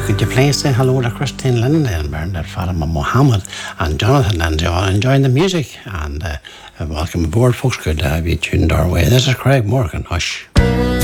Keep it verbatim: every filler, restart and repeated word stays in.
could you please say hello to Christine Linden, Bernadette Fatima Mohammed, and Jonathan and John enjoying the music? And uh, welcome aboard, folks. Good to have you tuned our way. This is Craig Morgan. Hush.